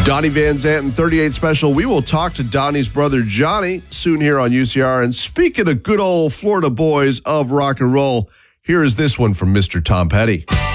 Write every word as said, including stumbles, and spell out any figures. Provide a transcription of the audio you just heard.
Donnie Van Zant and thirty-eight Special. We will talk to Donnie's brother Johnny soon here on U C R. And speaking of good old Florida boys of rock and roll, here is this one from Mister Tom Petty.